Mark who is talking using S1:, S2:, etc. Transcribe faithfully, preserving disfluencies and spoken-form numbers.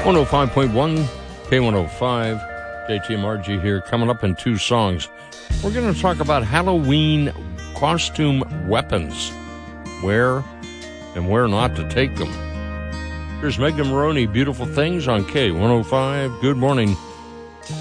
S1: one oh five point one, K one oh five, J T M R G here. Coming up in two songs, we're going to talk about Halloween costume weapons, where and where not to take them. Here's Megan Maroney, Beautiful Things on K one oh five. Good morning.